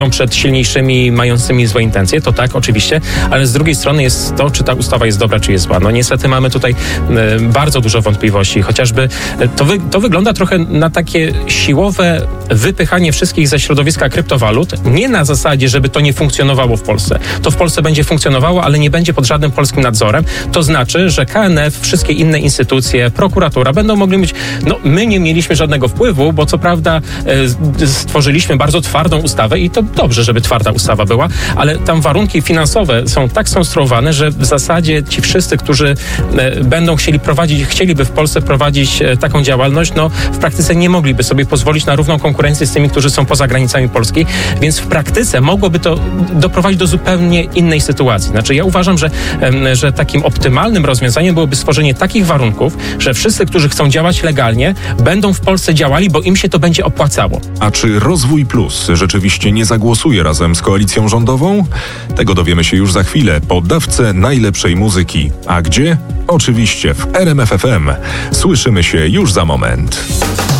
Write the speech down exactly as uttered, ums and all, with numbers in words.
przed silniejszymi, mającymi złe intencje, to tak, oczywiście, ale z drugiej strony jest to, czy ta ustawa jest dobra, czy jest zła. No niestety mamy tutaj e, bardzo dużo wątpliwości, chociażby e, to, wy, to wygląda trochę na takie siłowe wypychanie wszystkich ze środowiska kryptowalut, nie na zasadzie, żeby to nie funkcjonowało w Polsce. To w Polsce będzie funkcjonowało, ale nie będzie pod żadnym polskim nadzorem. To znaczy, że K N F, wszystkie inne instytucje, prokuratura będą mogli mieć, no my nie mieliśmy żadnego wpływu, bo co prawda e, stworzyliśmy bardzo twardą ustawę i to dobrze, żeby twarda ustawa była, ale tam warunki finansowe są tak skonstruowane, że w zasadzie ci wszyscy, którzy e, będą chcieli prowadzić, chcieliby w Polsce prowadzić e, taką działalność, no w praktyce nie mogliby sobie pozwolić na równą konkurencję z tymi, którzy są poza granicami Polski, więc w praktyce mogłoby to doprowadzić do zupełnie innej sytuacji. Znaczy ja uważam, że, e, że takim optymalnym rozwiązaniem byłoby stworzenie takich warunków, że wszyscy, którzy chcą działać legalnie, będą w Polsce działali, bo im się to będzie opłacało. A czy Rozwój Plus rzeczywiście nie zagłosuje razem z koalicją rządową? Tego dowiemy się już za chwilę po dawce najlepszej muzyki. A gdzie? Oczywiście w R M F F M. Słyszymy się już za moment.